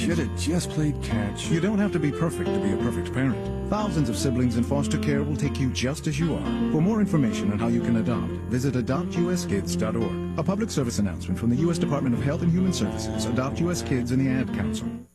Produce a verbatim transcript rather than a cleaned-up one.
Should have just played catch. You don't have to be perfect to be a perfect parent. Thousands of siblings in foster care will take you just as you are. For more information on how you can adopt, visit adopt u s kids dot org. A public service announcement from the U S Department of Health and Human Services, Adopt U S Kids, and the Ad Council.